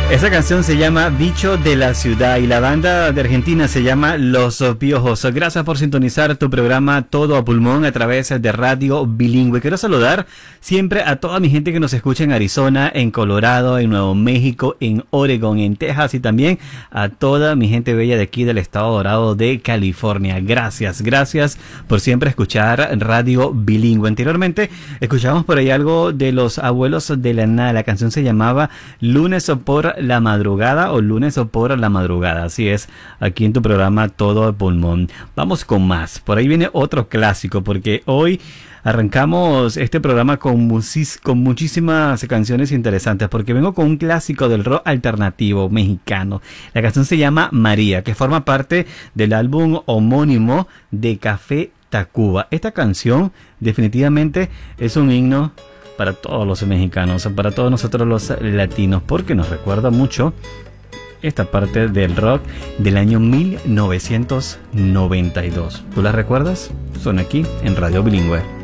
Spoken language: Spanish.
Esa canción se llama Bicho de la Ciudad y la banda de Argentina se llama Los Piojos. Gracias por sintonizar tu programa Todo a Pulmón a través de Radio Bilingüe. Quiero saludar siempre a toda mi gente que nos escucha en Arizona, en Colorado, en Nuevo México, en Oregon, en Texas y también a toda mi gente bella de aquí del estado dorado de California. Gracias por siempre escuchar Radio Bilingüe. Anteriormente escuchamos por ahí algo de Los Abuelos de la Nada. La canción se llamaba Lunes por la madrugada o lunes o por la madrugada. Así es, aquí en tu programa Todo a Pulmón. Vamos con más. Por ahí viene otro clásico porque hoy arrancamos este programa con muchísimas canciones interesantes porque vengo con un clásico del rock alternativo mexicano. La canción se llama María, que forma parte del álbum homónimo de Café Tacuba. Esta canción definitivamente es un himno para todos los mexicanos, para todos nosotros los latinos, porque nos recuerda mucho esta parte del rock del año 1992. ¿Tú la recuerdas? Son aquí en Radio Bilingüe.